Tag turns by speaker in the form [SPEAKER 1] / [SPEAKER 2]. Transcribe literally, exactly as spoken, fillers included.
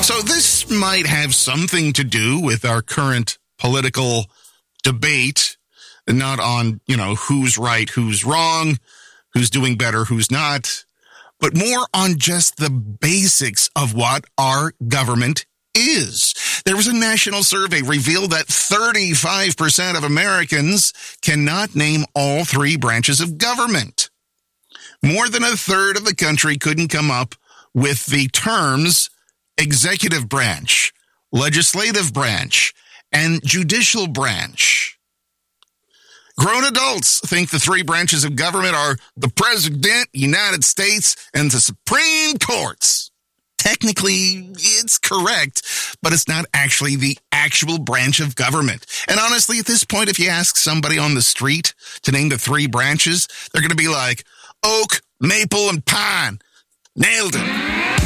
[SPEAKER 1] So this might have something to do with our current political debate, not on, you know, who's right, who's wrong, who's doing better, who's not, but more on just the basics of what our government is. There was a national survey revealed that thirty-five percent of Americans cannot name all three branches of government. More than a third of the country couldn't come up with the terms executive branch, legislative branch, and judicial branch. Grown adults think the three branches of government are the President, United States, and the Supreme Courts. Technically, it's correct, but it's not actually the actual branch of government. And honestly, at this point, if you ask somebody on the street to name the three branches, they're going to be like, oak, maple, and pine. Nailed it.